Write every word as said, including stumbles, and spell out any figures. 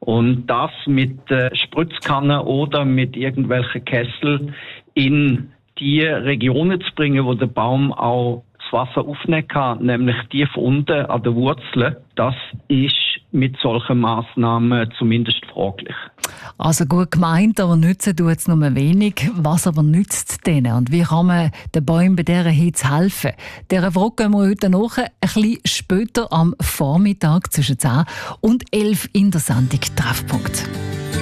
Und das mit äh, Spritzkannen oder mit irgendwelchen Kessel in die Regionen zu bringen, wo der Baum auch das Wasser aufnehmen kann, nämlich tief unten an der Wurzel, das ist mit solchen Massnahmen zumindest fraglich. Also gut gemeint, aber nützen tut es nur wenig. Was aber nützt denen? Und wie kann man den Bäumen bei dieser Hitze helfen? Dieser Frage gehen wir heute nach, ein bisschen später am Vormittag zwischen zehn und elf in der Sendung Treffpunkt.